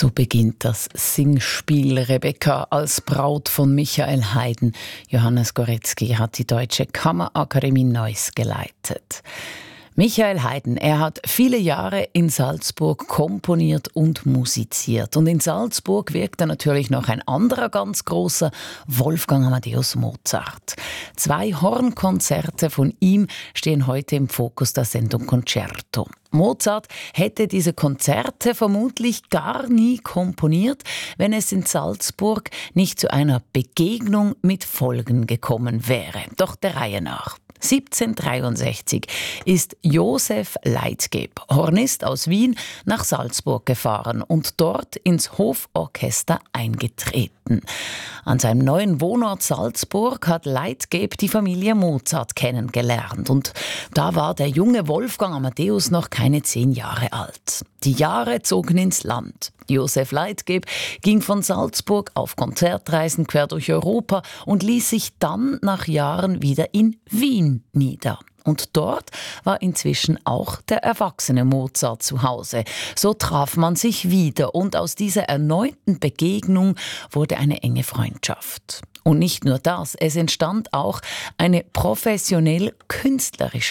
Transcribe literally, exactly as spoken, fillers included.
So beginnt das Singspiel Rebecca als Braut von Michael Haydn. Johannes Goretzky hat die Deutsche Kammerakademie Neuss geleitet. Michael Haydn, er hat viele Jahre in Salzburg komponiert und musiziert. Und in Salzburg wirkte natürlich noch ein anderer ganz großer, Wolfgang Amadeus Mozart. Zwei Hornkonzerte von ihm stehen heute im Fokus der Sendung Concerto. Mozart hätte diese Konzerte vermutlich gar nie komponiert, wenn es in Salzburg nicht zu einer Begegnung mit Folgen gekommen wäre. Doch der Reihe nach. siebzehnhundertdreiundsechzig ist Josef Leitgeb, Hornist aus Wien, nach Salzburg gefahren und dort ins Hoforchester eingetreten. An seinem neuen Wohnort Salzburg hat Leitgeb die Familie Mozart kennengelernt und da war der junge Wolfgang Amadeus noch keine zehn Jahre alt. Die Jahre zogen ins Land. Josef Leitgeb ging von Salzburg auf Konzertreisen quer durch Europa und ließ sich dann nach Jahren wieder in Wien nieder. Und dort war inzwischen auch der erwachsene Mozart zu Hause. So traf man sich wieder und aus dieser erneuten Begegnung wurde eine enge Freundschaft. Und nicht nur das, es entstand auch eine professionell-künstlerische